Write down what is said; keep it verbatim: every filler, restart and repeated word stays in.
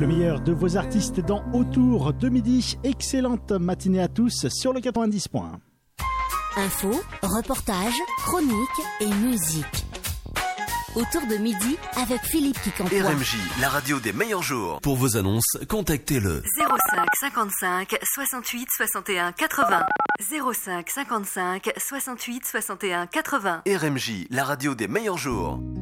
Le meilleur de vos artistes dans Autour de midi. Excellente matinée à tous sur le quatre-vingt-dix points. Info, reportage, chronique et musique. Autour de midi avec Philippe Quincampoix. R M J, la radio des meilleurs jours. Pour vos annonces, contactez-le. zéro cinq cinquante-cinq soixante-huit soixante et un quatre-vingts. zéro cinq cinquante-cinq soixante-huit soixante et un quatre-vingts. R M J, la radio des meilleurs jours.